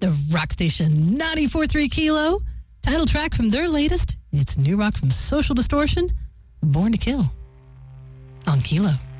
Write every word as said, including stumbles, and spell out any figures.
the rock station ninety-four point three Kilo. Title track from their latest. It's new rock from Social Distortion, Born to Kill on Kilo.